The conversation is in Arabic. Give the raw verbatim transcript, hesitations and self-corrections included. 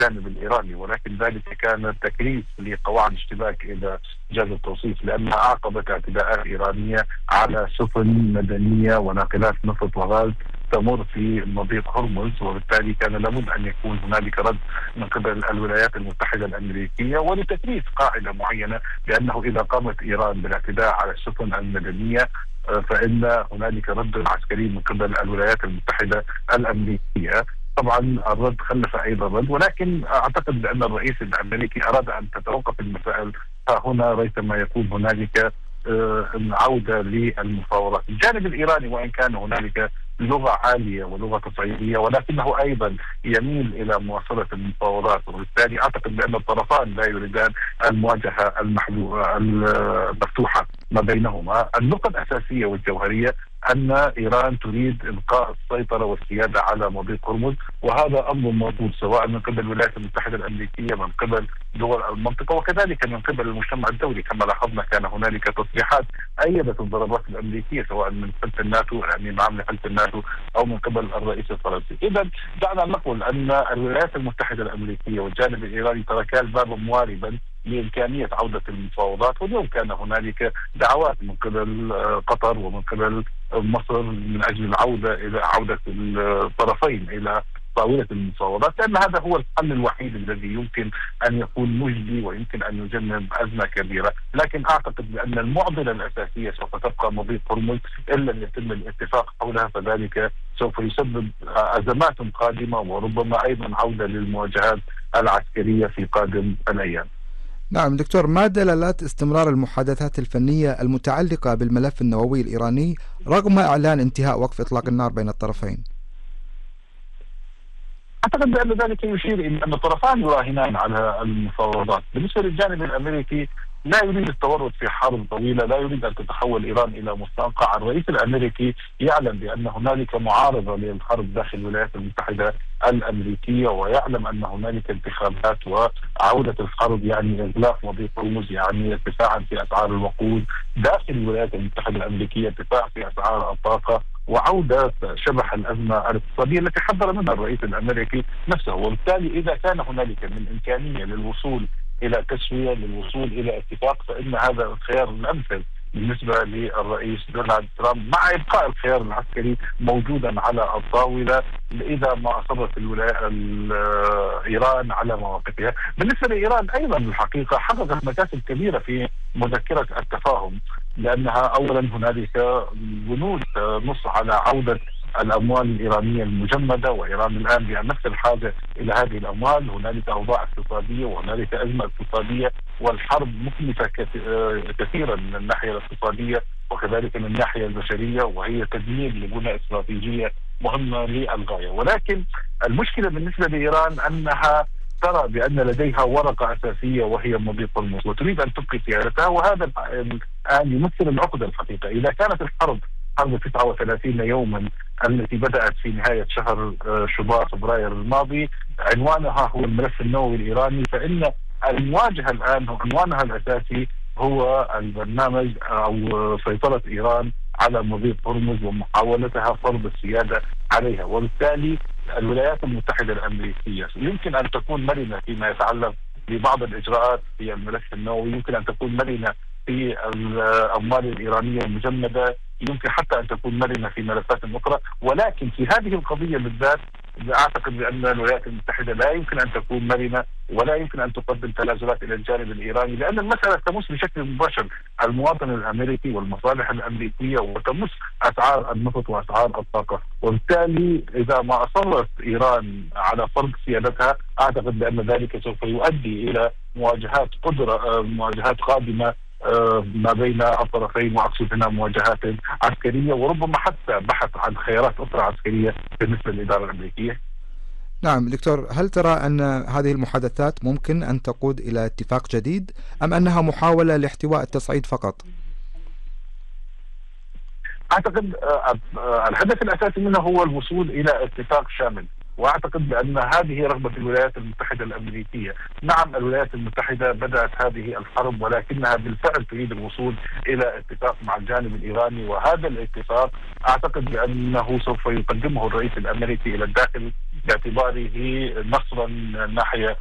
الجانب الإيراني، ولكن ذلك كان تكريس لقواعد اشتباك إذا جاز التوصيف، لأنها أعقبت اعتداءات إيرانية على سفن مدنية وناقلات نفط وغاز تمر في مضيق هرمز، وبالتالي كان لابد أن يكون هنالك رد من قبل الولايات المتحدة الأمريكية ولتكريس قاعدة معينة بأنه إذا قامت إيران بالاعتداء على السفن المدنية فإن هنالك رد عسكري من قبل الولايات المتحدة الأمريكية. طبعا الرد خلف أيضا رد، ولكن أعتقد بأن الرئيس الأمريكي أراد أن تتوقف المسائل ها هنا ريثما يكون هنالك عودة للمفاوضات. الجانب الإيراني وإن كان هنالك لغة عالية ولغة تصعيدية، ولكنه أيضا يميل إلى مواصلة المفاوضات، وبالتالي أعتقد بأن الطرفان لا يريدان المواجهة المفتوحة ما بينهما. النقطة الأساسية والجوهرية أن إيران تريد إبقاء السيطرة والسيادة على مضيق هرمز، وهذا أمر مرفوض سواء من قبل الولايات المتحدة الأمريكية، من قبل دول المنطقة، وكذلك من قبل المجتمع الدولي. كما لاحظنا كان هنالك تصريحات أيدت الضربات الأمريكية سواء من حلف الناتو، يعني مع حلف الناتو، أو من قبل الرئيس الفرنسي. إذا دعنا نقول أن الولايات المتحدة الأمريكية والجانب الإيراني تركا الباب مواربا لإمكانية عودة المفاوضات، واليوم كان هنالك دعوات من قبل قطر ومن قبل مصر من أجل العودة إلى عودة الطرفين إلى طاولة المفاوضات، لأن هذا هو الحل الوحيد الذي يمكن أن يكون مجدي ويمكن أن يجنب أزمة كبيرة. لكن أعتقد بأن المعضلة الأساسية سوف تبقى مضيق هرمز إن لم يتم الاتفاق حولها، فذلك سوف يسبب أزمات قادمة وربما أيضا عودة للمواجهات العسكرية في قادم الأيام. نعم دكتور، ما دلالات استمرار المحادثات الفنية المتعلقة بالملف النووي الإيراني رغم إعلان انتهاء وقف إطلاق النار بين الطرفين؟ أعتقد بأن ذلك يشير إلى أن الطرفان يراهنان على المفاوضات. بالنسبة للجانب الأمريكي لا يريد التورط في حرب طويلة، لا يريد أن تتحول إيران إلى مستنقع. الرئيس الأمريكي يعلم بأن هنالك معارضة للحرب داخل الولايات المتحدة الأمريكية، ويعلم أن هنالك انتخابات وعودة الحرب يعني إغلاق مضيق هرمز، يعني ارتفاعا في أسعار الوقود داخل الولايات المتحدة الأمريكية، ارتفاع في أسعار الطاقة، وعودة شبح الأزمة الاقتصادية التي حذر منها الرئيس الأمريكي نفسه. وبالتالي إذا كان هنالك من إمكانية للوصول إلى تسوية، للوصول إلى اتفاق، فإن هذا الخيار الأمثل بالنسبة للرئيس دونالد ترامب، مع إبقاء الخيار العسكري موجودا على الطاولة إذا ما أصرت الولايات إيران على مواقفها. بالنسبة لإيران أيضا الحقيقة حققت مكاسب كبيرة في مذكرة التفاهم، لأنها أولا هنالك بنود نص على عودة الأموال الإيرانية المجمدة، وإيران الآن بنفس الحاجة إلى هذه الأموال. هنالك أوضاع اقتصادية وهنالك أزمة اقتصادية، والحرب مكلفة كثيرا من الناحية الاقتصادية وكذلك من الناحية البشرية، وهي تدمير لبنى استراتيجية مهمة للغاية. ولكن المشكلة بالنسبة لإيران أنها ترى بأن لديها ورقة أساسية وهي مضيق هرمز، وتريد أن تبقي سيادتها، وهذا الآن يمثل العقدة الحقيقة. إذا كانت الحرب حرب تسعة وثلاثين يوما التي بدأت في نهاية شهر شباط فبراير الماضي عنوانها هو الملف النووي الإيراني، فإن المواجهة الآن عنوانها الأساسي هو البرنامج أو سيطرة إيران على مضيق هرمز ومحاولتها فرض السيادة عليها. وبالتالي الولايات المتحدة الأمريكية يمكن أن تكون مرنة فيما يتعلق ببعض الإجراءات في الملف النووي، يمكن أن تكون مرنة في الأموال الإيرانية المجمدة، يمكن حتى أن تكون مرنة في ملفات أخرى. ولكن في هذه القضية بالذات أعتقد بأن الولايات المتحدة لا يمكن أن تكون مرنة ولا يمكن أن تقدم تنازلات إلى الجانب الإيراني، لأن المسألة تمس بشكل مباشر المواطن الأمريكي والمصالح الأمريكية، وتمس أسعار النفط وأسعار الطاقة. وبالتالي إذا ما أصرت إيران على فرض سيادتها أعتقد بأن ذلك سوف يؤدي إلى مواجهات قدرة مواجهات قادمة ما بين الطرفين، واقصد هنا مواجهات عسكريه وربما حتى بحث عن خيارات اخرى عسكريه بالنسبه للاداره الامريكيه. نعم دكتور، هل ترى ان هذه المحادثات ممكن ان تقود الى اتفاق جديد ام انها محاوله لاحتواء التصعيد فقط؟ اعتقد الهدف الاساسي منها هو الوصول الى اتفاق شامل، واعتقد بان هذه رغبه الولايات المتحده الامريكيه. نعم الولايات المتحده بدات هذه الحرب، ولكنها بالفعل تريد الوصول الى اتفاق مع الجانب الايراني، وهذا الاتفاق اعتقد بانه سوف يقدمه الرئيس الامريكي الى الداخل باعتباره نصرا من الناحية